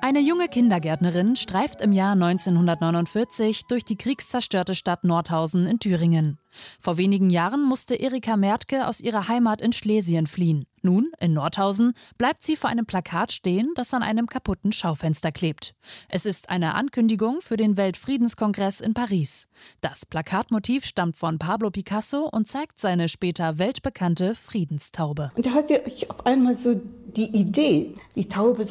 Eine junge Kindergärtnerin streift im Jahr 1949 durch die kriegszerstörte Stadt Nordhausen in Thüringen. Vor wenigen Jahren musste Erika Mertke aus ihrer Heimat in Schlesien fliehen. Nun, in Nordhausen, bleibt sie vor einem Plakat stehen, das an einem kaputten Schaufenster klebt. Es ist eine Ankündigung für den Weltfriedenskongress in Paris. Das Plakatmotiv stammt von Pablo Picasso und zeigt seine später weltbekannte Friedenstaube. Und da hatte ich auf einmal so die Idee, die Taube